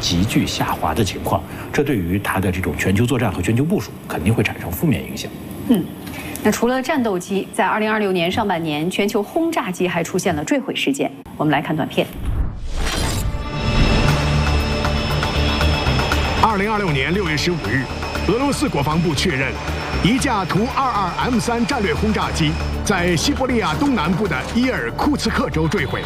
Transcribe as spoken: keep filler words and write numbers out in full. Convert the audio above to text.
急剧下滑的情况，这对于它的这种全球作战和全球部署肯定会产生负面影响。 嗯。那除了战斗机，在二零二六年上半年，全球轰炸机还出现了坠毁事件。我们来看短片。 二零二六年六月十五日，俄罗斯国防部确认，一架图 二二 M 三战略轰炸机在西伯利亚东南部的伊尔库茨克州坠毁。